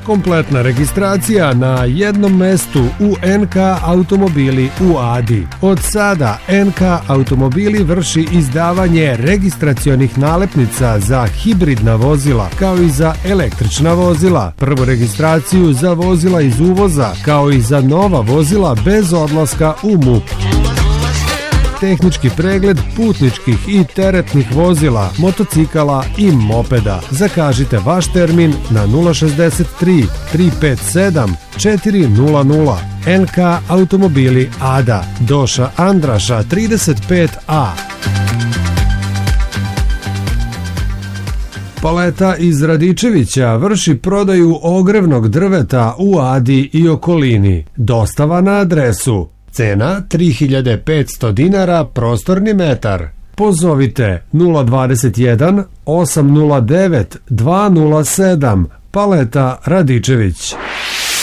Kompletna registracija na jednom mestu u NK Automobili u Adi. Od sada NK Automobili vrši izdavanje registracionih nalepnica za hibridna vozila kao i za električna vozila. Prvu registraciju za vozila iz uvoza kao i za nova vozila bez odlaska u MUP. Tehnički pregled putničkih i teretnih vozila, motocikala i mopeda. Zakažite vaš termin na 063 357 400. NK Automobili Ada, Doša Andraša 35A. Paleta iz Radičevića vrši prodaju ogrevnog drveta u Adi i okolini. Dostava na adresu. Cena 3500 dinara prostorni metar. Pozovite 021 809 207. Paleta Radičević.